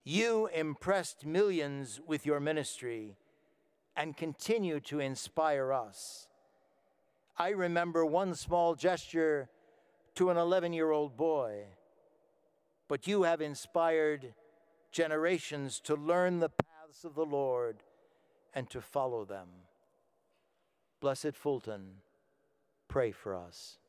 You impressed millions with your ministry and continue to inspire us. I remember one small gesture to an 11-year-old boy, but you have inspired generations to learn the paths of the Lord and to follow them. Blessed Fulton, pray for us.